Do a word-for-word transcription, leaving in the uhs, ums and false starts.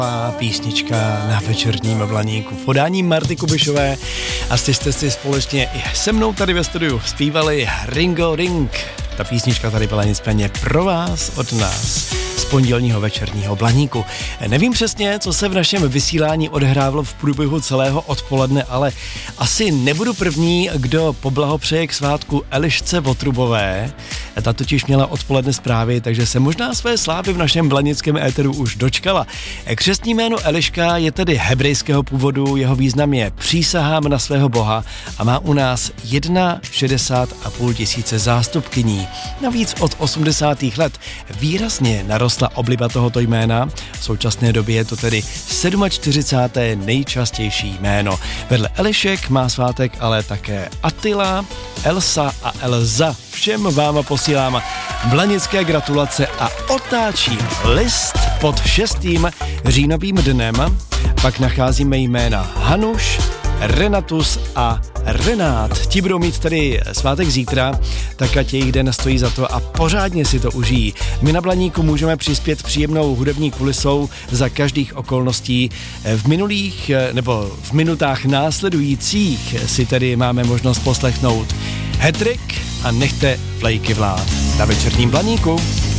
Písnička na večerním Blaníku v podání Marty Kubišové a jste si společně i se mnou tady ve studiu zpívali Ringo Ring. Ta písnička tady byla nicméně pro vás od nás z pondělního večerního Blaníku. Nevím přesně, co se v našem vysílání odehrávalo v průběhu celého odpoledne, ale asi nebudu první, kdo poblahopřeje k svátku Elišce Votrubové. Ta totiž měla odpoledne zprávy, takže se možná své slávy v našem blanickém éteru už dočkala. Křestní jméno Eliška je tedy hebrejského původu, jeho význam je přísahám na svého boha a má u nás šedesát jedna a půl tisíce zástupkyní. Navíc od osmdesátých let výrazně narostla obliba tohoto jména. V současné době je to tedy čtyřicáté sedmé nejčastější jméno. Vedle Elišek má svátek ale také Attila, Elsa a Elza. Všem vám posílám blanické gratulace a otáčím list pod šestým říjnovým dnem. Pak nacházíme jména Hanuš, Renatus a Renát. Ti budou mít tady svátek zítra, tak ať jejich den stojí za to a pořádně si to užijí. My na Blaníku můžeme přispět příjemnou hudební kulisou za každých okolností. V minulých, nebo v minutách následujících si tedy máme možnost poslechnout Hattrick a Nechte flejky vlád na večerním Blaníku.